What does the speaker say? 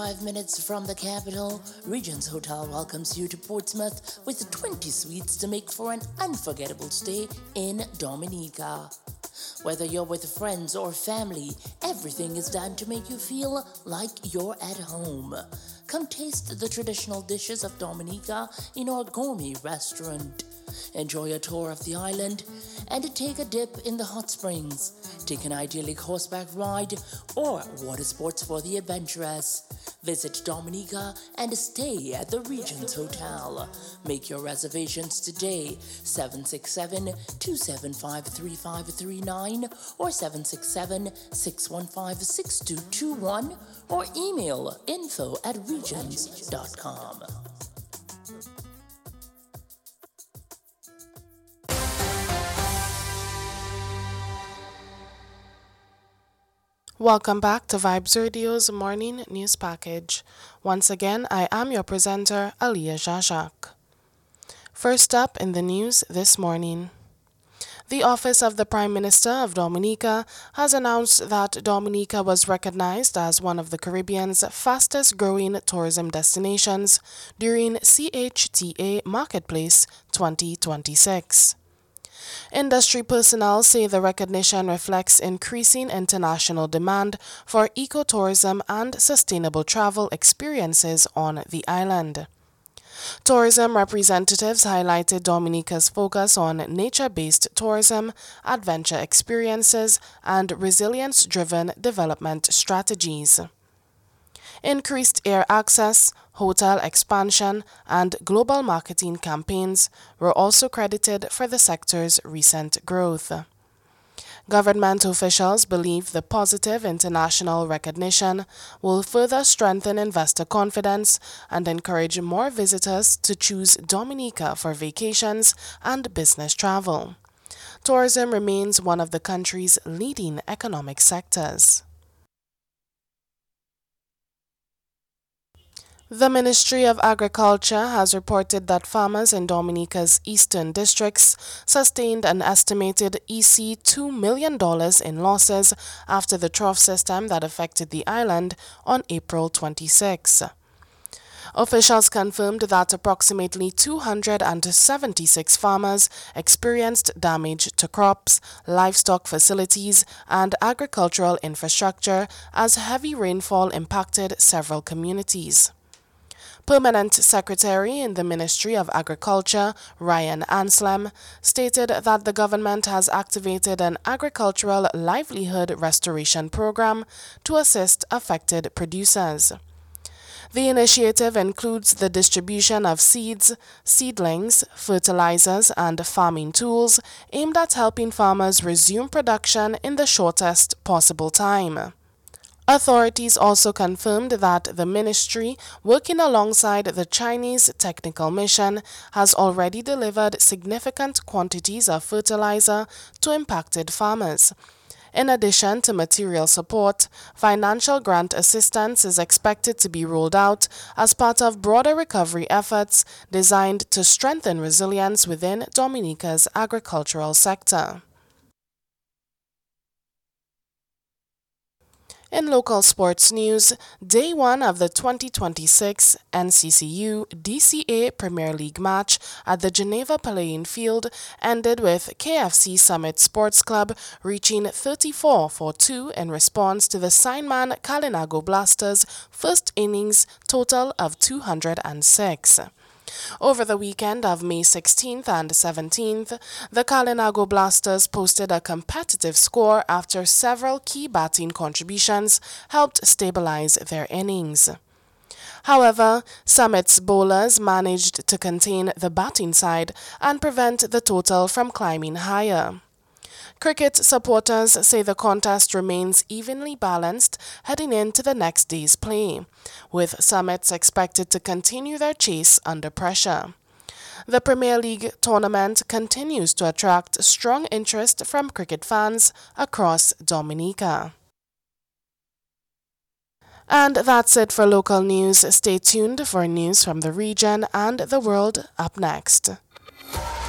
5 minutes from the capital, Regents Hotel welcomes you to Portsmouth with 20 suites to make for an unforgettable stay in Dominica. Whether you're with friends or family, everything is done to make you feel like you're at home. Come taste the traditional dishes of Dominica in our gourmet restaurant. Enjoy a tour of the island and take a dip in the hot springs. Take an idyllic horseback ride or water sports for the adventurous. Visit Dominica and stay at the Regents Hotel. Make your reservations today, 767-275-3539 or 767-615-6221 or email info@regents.com. Welcome back to Vibes Radio's morning news package. Once again, I am your presenter, Aliyah Jajak. First up in the news this morning. The Office of the Prime Minister of Dominica has announced that Dominica was recognized as one of the Caribbean's fastest growing tourism destinations during CHTA Marketplace 2026. Industry personnel say the recognition reflects increasing international demand for ecotourism and sustainable travel experiences on the island. Tourism representatives highlighted Dominica's focus on nature-based tourism, adventure experiences, and resilience-driven development strategies. Increased air access, hotel expansion, and global marketing campaigns were also credited for the sector's recent growth. Government officials believe the positive international recognition will further strengthen investor confidence and encourage more visitors to choose Dominica for vacations and business travel. Tourism remains one of the country's leading economic sectors. The Ministry of Agriculture has reported that farmers in Dominica's eastern districts sustained an estimated $2 million in losses after the trough system that affected the island on April 26. Officials confirmed that approximately 276 farmers experienced damage to crops, livestock facilities, and agricultural infrastructure as heavy rainfall impacted several communities. Permanent Secretary in the Ministry of Agriculture, Ryan Anslem, stated that the government has activated an agricultural livelihood restoration program to assist affected producers. The initiative includes the distribution of seeds, seedlings, fertilizers, and farming tools aimed at helping farmers resume production in the shortest possible time. Authorities also confirmed that the ministry, working alongside the Chinese Technical Mission, has already delivered significant quantities of fertilizer to impacted farmers. In addition to material support, financial grant assistance is expected to be rolled out as part of broader recovery efforts designed to strengthen resilience within Dominica's agricultural sector. In local sports news, Day 1 of the 2026 NCCU DCA Premier League match at the Geneva Playing Field ended with KFC Summit Sports Club reaching 34-2 in response to the Signman Kalinago Blasters' first innings total of 206. Over the weekend of May 16th and 17th, the Kalinago Blasters posted a competitive score after several key batting contributions helped stabilize their innings. However, Summit's bowlers managed to contain the batting side and prevent the total from climbing higher. Cricket supporters say the contest remains evenly balanced heading into the next day's play, with Summits expected to continue their chase under pressure. The Premier League tournament continues to attract strong interest from cricket fans across Dominica. And that's it for local news. Stay tuned for news from the region and the world up next.